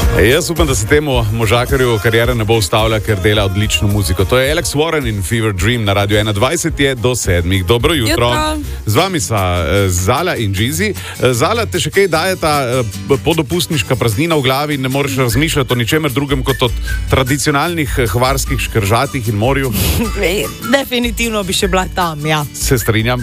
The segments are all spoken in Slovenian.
Jaz upam, da se temu možakarju karijera ne bo ustavila, ker dela odlično muziko. To je Alex Warren in Fever Dream na Radio 21 je do 7. Dobro jutro. Z vami sva Zala in Džizi. Zala, te še kaj daje ta podopustniška praznina v glavi in ne moreš razmišljati o ničemer drugem kot o tradicionalnih hvarskih škržatih in morju? Definitivno bi še bila tam, ja. Se strinjam,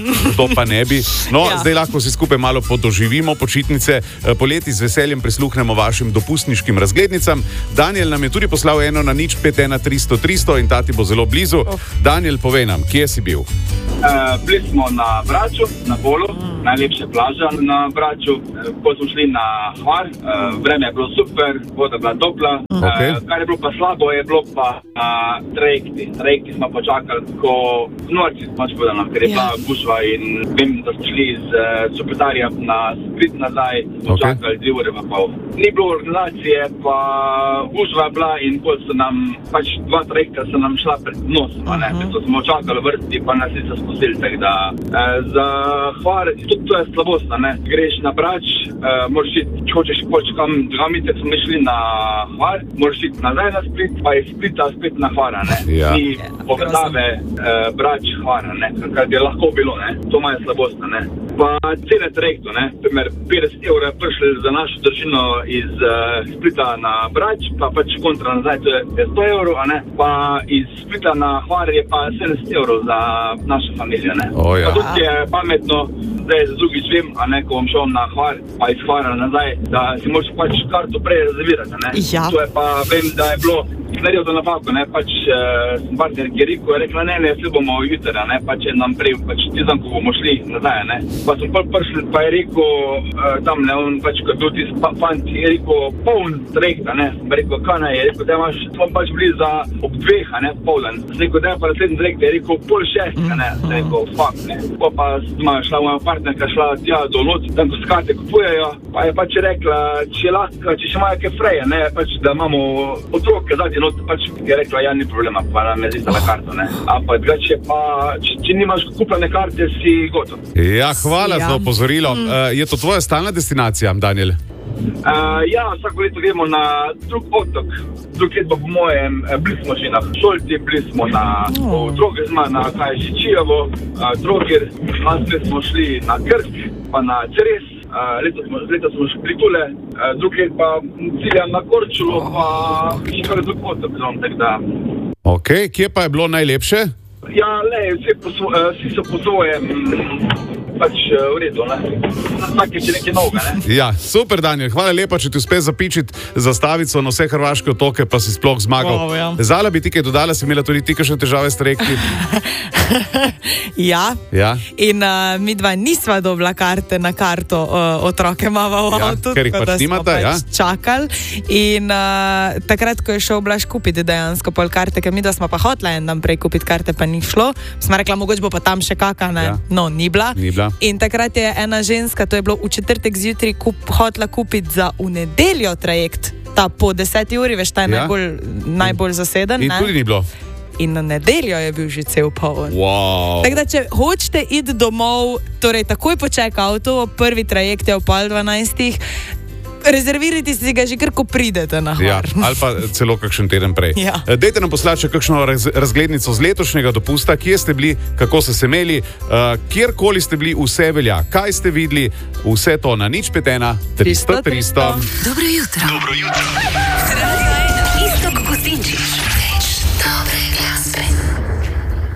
to pa ne bi. No, ja. Zdaj lahko si skupaj malo podoživimo počitnice. Poleti z veseljem prisluhnemo vašim dopustniškim razglednicam. Daniel nam je tudi poslal eno na 051 300 300 in ta ti bo zelo blizu. Daniel, povej nam, kje si bil? Bili smo na Braču, na Bolu, najlepša plaža na Braču. Ko smo šli na Hvar, vreme je bilo super, voda je bila topla. Kar je bilo pa slabo, je bilo pa na trajekti. Trajekti smo počakali, ko norci smo povedali, ker je bila gužva in vem, da smo šli z sekretarja na Split nazaj, počakali 2 ure pa pol. Ni bilo organizacije, pa gužva je bila in ko so nam, pač 2 trajekta so nam šla pred nosom, ne? To smo čakali vrsti, pa nas niso spustili, tako da za Hvar, tudi to je slabost, ne? Greš na Brač, moraš iti, če hočeš kam drugamice, smo šli na Hvar, moraš iti nazaj na Split, pa je Splita spet na Hvara, ne? Ja. Ni povezave Brač, Hvara, ne? Kar bi lahko bilo, ne? To ima je slabost, ne? Pa cene trajektu, ne? Primer, 50 € prišli za našo družino iz Splita na Brač, pa pač kontra nazaj, to je 100 €, a ne? Pa iz Splita na Hvar je pa 70 € za našo familijo, ne? Ja. Pa tudi je pametno, zdaj za drugič vem, a ne, ko bom šel na Hvar, pa iz Hvara nazaj, da si moraš pač karto prej rezervirati, ne? Ja. To je pa, vem, da je bilo naredil to napako, ne, pač partner je rekla, ne, vsi bomo jutri, ne, pač je nam prej, pač tizam, ko bomo šli nazaj, ne. Pa sem prišli, pa je rekel, tam, ne, on pač, ko je bil tisti fant, je rekel, poln trajekta, ne, pa je rekel, kaj ne, je rekel, da imaš, smo pač bili za ob 2, ne, poldan. Sem rekel, da je pa naslednji trajekt, je rekel, 5:30, ne, sem rekel, fuck, ne. Pa ima šla moja partnerka, šla tja do noc, tam ko skate kupujejo, pa je pač rekla, če še imajo kaj freje, ne, pač, da imamo otroke zadnji not, pač je rekla, ja, ni problema, pa nam je zistala karto, ne. Ampak drugače pa, če nimaš kupljene karte, si gotov. Ja, hvala za opozorilo. Je to tvoja stalna destinacija, Daniel? Ja, vsako leto gremo na drug otok. Drug let pa po mojem, bili smo že na Šolti, bili smo na Trogezma, na Kajžičijevo, Trogir, naslednje smo šli na Krk, pa na Ceres, leto smo šli Tule, drug let pa ciljam na Korčulo, pa še kar drug otok, tako da. Ok, kje pa je bilo najlepše? Ja, vsi so po svojem, pač v redu, ne. Vsak je še nekaj novega, ne. Ja, super, Daniel, hvala lepa, če ti uspe zapičiti zastavico na vse hrvaške otoke, pa si sploh zmagal. Ja. Zala bi ti kaj dodala, si imela tudi ti kakšne težave s trajekti? Ja. In mi dva nisva dobila karte na karto, otroke imava v avtu, ker jih pač nimata, pač čakali. In takrat, ko je šel Blaž kupiti dejansko pol karte, ker mi dva smo pa hotla en dan prej kupiti karte, pa ni šlo. Smo rekla, mogoče bo pa tam še kaka, ne? Ja. No, ni bila. In takrat je ena ženska, to je bilo v četrtek zjutraj, hotla kupiti za v nedeljo trajekt. Ta po 10 uri, veš, ta je najbolj zaseden. In tudi ni bilo. In na nedeljo je bil že cel poln. Wow. Tako da, če hočete iti domov, torej takoj počeka avto, prvi trajekt je ob 11:30, rezervirajte si ga že kar, ko pridete na Hvar. Ja, ali pa celo kakšen teden prej. Ja. Dajte nam poslati še kakšno razglednico z letošnjega dopusta, kje ste bili, kako ste se imeli, kjerkoli ste bili, vse velja. Kaj ste videli, vse to na 051 300 300. Dobro jutro.